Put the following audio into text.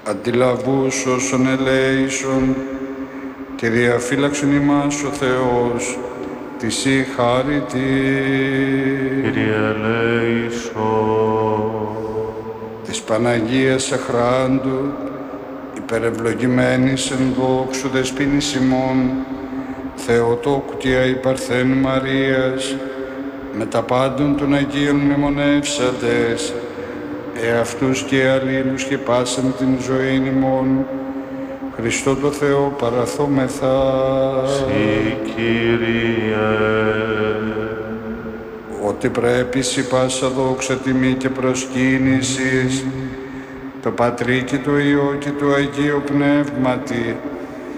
αντιλαβούς όσων ελέησον και διαφύλαξον ημάς ο Θεός της η χάρητη. Κύριε ελέησον. Της Παναγίας Αχράντου, υπερευλογημένης εν δόξου δεσποίνης ημών, Θεοτόκου και αϊπαρθένου Μαρίας, με τα πάντων των Αγίων μνημονεύσαντες, εαυτούς και αλλήλους και πάσαν την ζωήν ημών, Χριστό το Θεό παραθόμεθα. Συ, Κύριε. Ότι πρέπει σοι πάσα δόξα τιμή και προσκύνησης, το Πατρί και το Υιό και το Αγίο Πνεύματι,